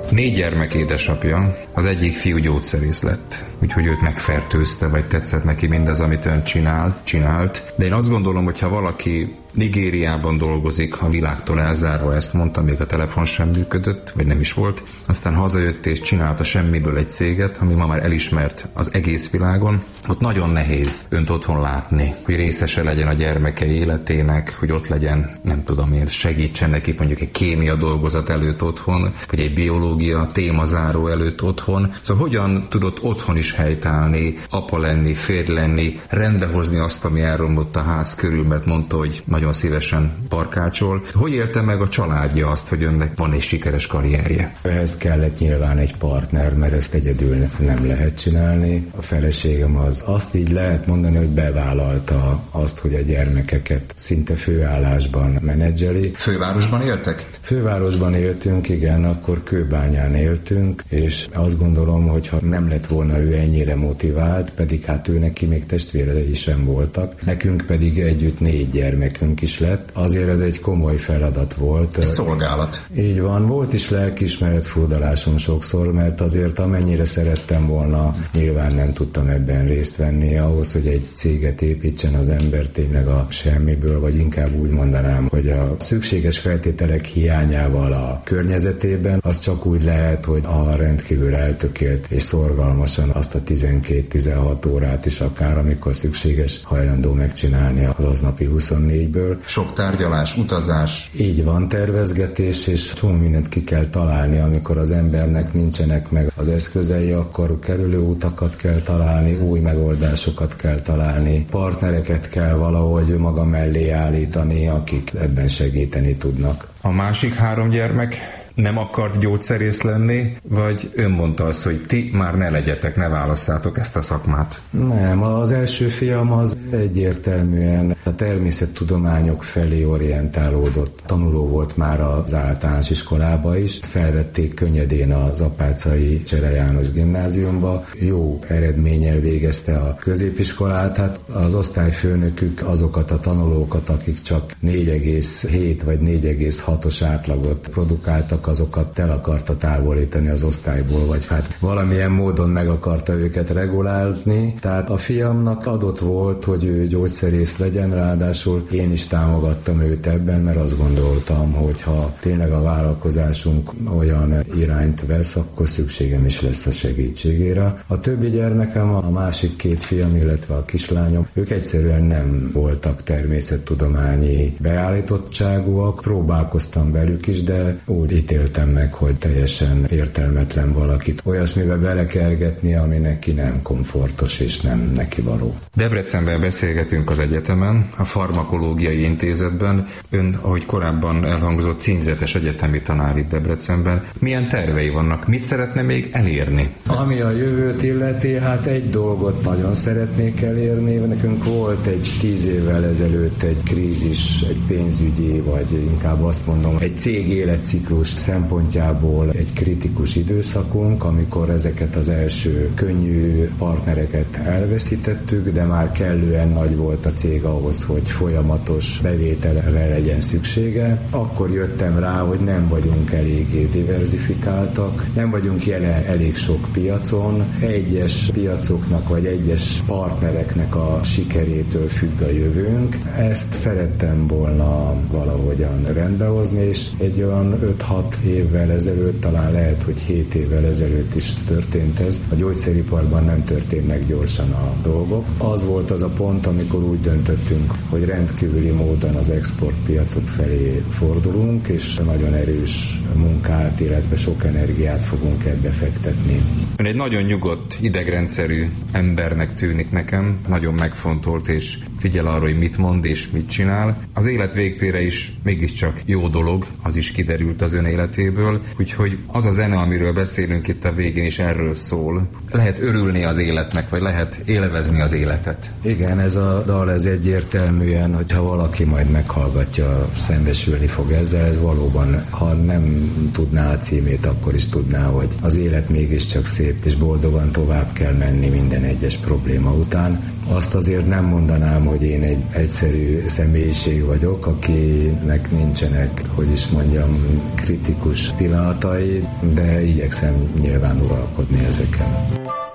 4 gyermek édesapja, az egyik fiú gyógyszerész lett, úgyhogy őt megfertőzte, vagy tetszett neki mindaz, amit ön csinált. De én azt gondolom, hogy ha valaki Nigériában dolgozik, a világtól elzárva, ezt mondta, még a telefon sem működött, vagy nem is volt. Aztán hazajött és csinálta semmiből egy céget, ami ma már elismert az egész világon. Ott nagyon nehéz önt otthon látni, hogy részese legyen a gyermekei életének, hogy ott legyen, nem tudom én, segítsen neki mondjuk egy kémia dolgozat előtt otthon, vagy egy biológia témazáró előtt otthon. Szóval hogyan tudott otthon is helytállni, apa lenni, férj lenni, rendbehozni azt, ami elromlott a ház körül, mert mondta, hogy nagyon szívesen parkácsol. Hogy élte meg a családja azt, hogy önnek van egy sikeres karrierje? Ehhez kellett nyilván egy partner, mert ezt egyedül nem lehet csinálni. A feleségem az azt így lehet mondani, hogy bevállalta azt, hogy a gyermekeket szinte főállásban menedzseli. Fővárosban éltek? Fővárosban éltünk, igen, akkor Kőbányán éltünk, és azt gondolom, hogy ha nem lett volna ő ennyire motivált, pedig hát ő neki még testvérei sem voltak, nekünk pedig együtt 4 gyermekünk is lett. Azért ez egy komoly feladat volt. Egy szolgálat. Így van, volt is lelkiismeret furdalásom sokszor, mert azért amennyire szerettem volna, nyilván nem tudtam ebben részt venni. Ahhoz, hogy egy céget építsen az ember tényleg a semmiből, vagy inkább úgy mondanám, hogy a szükséges feltételek hiányával a környezetében, az csak úgy lehet, hogy a rendkívül eltökélt és szorgalmasan azt a 12-16 órát is akár, amikor szükséges, hajlandó megcsinálni az aznapi 24-ből. Sok tárgyalás, utazás. Így van, tervezgetés, és csomó mindent ki kell találni, amikor az embernek nincsenek meg az eszközei, akkor kerülő utakat kell találni, új megoldásokat kell találni, partnereket kell valahogy maga mellé állítani, akik ebben segíteni tudnak. A másik 3 gyermek nem akart gyógyszerész lenni, vagy ön mondta azt, hogy ti már ne legyetek, ne válasszátok ezt a szakmát? Nem, az első fiam az egyértelműen a természettudományok felé orientálódott. Tanuló volt már az általános iskolába is, felvették könnyedén az Apáczai Csere János gimnáziumba, jó eredménnyel végezte a középiskolát, hát az osztályfőnökük azokat a tanulókat, akik csak 4,7 vagy 4,6-os átlagot produkáltak, azokat el akarta távolítani az osztályból, vagy hát valamilyen módon meg akarta őket regulázni. Tehát a fiamnak adott volt, hogy ő gyógyszerész legyen, ráadásul én is támogattam őt ebben, mert azt gondoltam, hogy ha tényleg a vállalkozásunk olyan irányt vesz, akkor szükségem is lesz a segítségére. A többi gyermekem, a másik 2 fiam, illetve a kislányom, ők egyszerűen nem voltak természettudományi beállítottságúak, próbálkoztam velük is, de úgy ítéltem meg, hogy teljesen értelmetlen valakit olyasmibe belekergetni, ami neki nem komfortos és nem neki való. Debrecenben beszélgetünk az egyetemen, a Farmakológiai Intézetben. Ön, ahogy korábban elhangzott, címzetes egyetemi tanár itt Debrecenben. Milyen tervei vannak? Mit szeretne még elérni? Ami a jövőt illeti, hát egy dolgot nagyon szeretnék elérni. Nekünk volt egy 10 évvel ezelőtt egy krízis, egy pénzügyi, vagy inkább azt mondom, egy cég életciklus szempontjából egy kritikus időszakunk, amikor ezeket az első könnyű partnereket elveszítettük, de már kellően nagy volt a cég ahhoz, hogy folyamatos bevételre legyen szüksége. Akkor jöttem rá, hogy nem vagyunk eléggé diverzifikáltak, nem vagyunk jelen elég sok piacon. Egyes piacoknak vagy egyes partnereknek a sikerétől függ a jövőnk. Ezt szerettem volna valahogyan rendbehozni, és egy olyan 5-6 évvel ezelőtt, talán lehet, hogy 7 évvel ezelőtt is történt ez. A gyógyszeriparban nem történnek gyorsan a dolgok. Az volt az a pont, amikor úgy döntöttünk, hogy rendkívüli módon az exportpiacok felé fordulunk, és nagyon erős munkát, illetve sok energiát fogunk ebbe fektetni. Ön egy nagyon nyugodt, idegrendszerű embernek tűnik nekem, nagyon megfontolt, és figyel arra, hogy mit mond és mit csinál. Az élet végtére is mégiscsak jó dolog, az is kiderült az ön életéből, úgyhogy az a zene, amiről beszélünk itt a végén is erről szól. Lehet örülni az életnek, vagy lehet élvezni az életet. Igen, ez a dal ez egyértelműen, hogyha valaki majd meghallgatja, szembesülni fog ezzel, ez valóban, ha nem tudná a címét, akkor is tudná, hogy az élet mégiscsak szép, és boldogan tovább kell menni minden egyes probléma után. Azt azért nem mondanám, hogy én egy egyszerű személyiség vagyok, akinek nincsenek, hogy is mondjam, kritikus pillanatai, de igyekszem nyilván uralkodni ezeken.